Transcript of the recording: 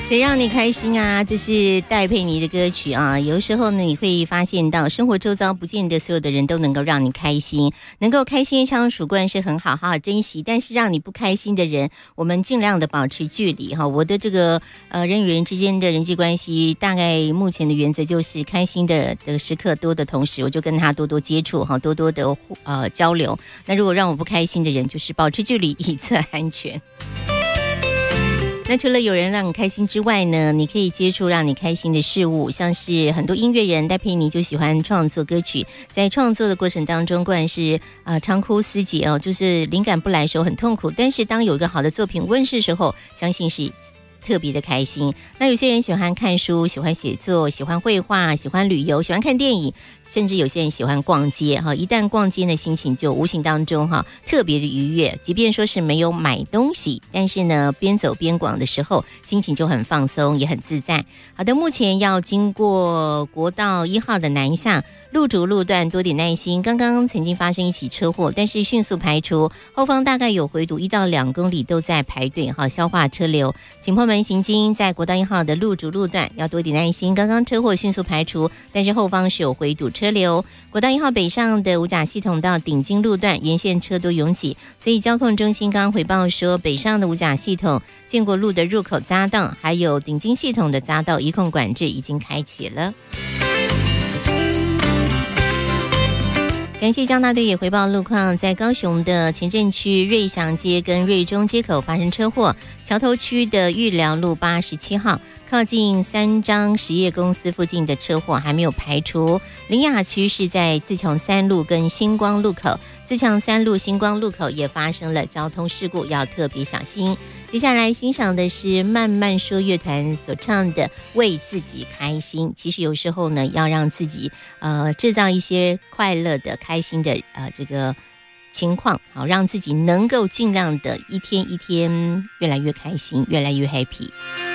谁让你开心啊？这是戴佩妮的歌曲啊。有时候呢，你会发现到生活周遭不见得所有的人都能够让你开心，能够开心相处固然是很好，好好珍惜。但是让你不开心的人，我们尽量的保持距离哈。我的这个人与人之间的人际关系，大概目前的原则就是开心的时刻多的同时，我就跟他多多接触哈，多多的交流。那如果让我不开心的人，就是保持距离，以策安全。那除了有人让你开心之外呢，你可以接触让你开心的事物，像是很多音乐人戴佩妮就喜欢创作歌曲，在创作的过程当中固然是长哭思竭哦，就是灵感不来的时候很痛苦，但是当有一个好的作品问世的时候，相信是特别的开心。那有些人喜欢看书，喜欢写作，喜欢绘画，喜欢旅游，喜欢看电影，甚至有些人喜欢逛街哈。一旦逛街的心情就无形当中特别的愉悦，即便说是没有买东西，但是呢边走边逛的时候心情就很放松，也很自在。好的，目前要经过国道1号的南向路主路段多点耐心，刚刚曾经发生一起车祸，但是迅速排除，后方大概有回堵1到2公里都在排队消化车流，请朋友们行经在国道1号的路主路段要多点耐心，刚刚车祸迅速排除，但是后方是有回堵车流。国道1号北上的五甲系统到顶金路段沿线车都拥挤，所以交控中心刚刚回报说，北上的五甲系统建国路的入口匝道还有顶金系统的匝道一控管制已经开启了。感谢江大队也回报路况，在高雄的前镇区瑞祥街跟瑞中街口发生车祸，桥头区的裕寮路87号靠近三张实业公司附近的车祸还没有排除。苓雅区是在自强3路跟星光路口，自强3路星光路口也发生了交通事故，要特别小心。接下来欣赏的是慢慢说乐团所唱的为自己开心。其实有时候呢，要让自己制造一些快乐的开心的这个情况，好让自己能够尽量的一天一天越来越开心，越来越 happy。